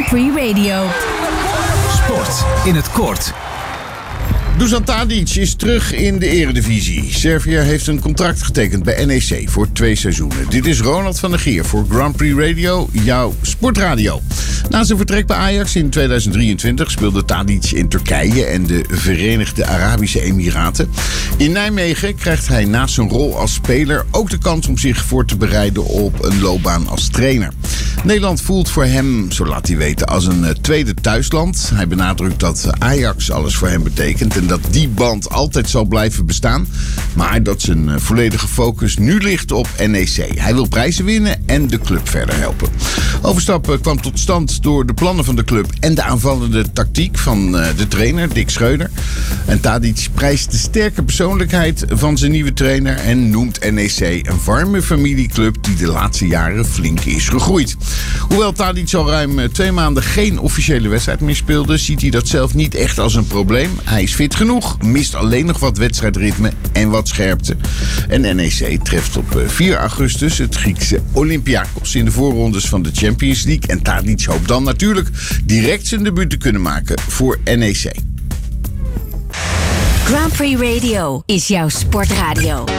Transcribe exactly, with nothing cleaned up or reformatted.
Prix Radio. Sport in het kort. Dusan Tadic is terug in de eredivisie. Servië heeft een contract getekend bij N E C voor twee seizoenen. Dit is Ronald van der Geer voor Grand Prix Radio, jouw sportradio. Na zijn vertrek bij Ajax in tweeduizend drieëntwintig speelde Tadic in Turkije en de Verenigde Arabische Emiraten. In Nijmegen krijgt hij naast zijn rol als speler ook de kans om zich voor te bereiden op een loopbaan als trainer. Nederland voelt voor hem, zo laat hij weten, als een tweede thuisland. Hij benadrukt dat Ajax alles voor hem betekent en dat die band altijd zal blijven bestaan. Maar dat zijn volledige focus nu ligt op N E C. Hij wil prijzen winnen en de club verder helpen. Overstap kwam tot stand door de plannen van de club en de aanvallende tactiek van de trainer Dick Schreuder. En Tadic prijst de sterke persoonlijkheid van zijn nieuwe trainer en noemt N E C een warme familieclub die de laatste jaren flink is gegroeid. Hoewel Tadic al ruim twee maanden geen officiële wedstrijd meer speelde, ziet hij dat zelf niet echt als een probleem. Hij is fit genoeg, mist alleen nog wat wedstrijdritme en wat scherpte. En N E C treft op vier augustus het Griekse Olympiakos in de voorrondes van de Champions League. En Tadic hoopt dan natuurlijk direct zijn debuut te kunnen maken voor N E C. Grand Prix Radio is jouw sportradio.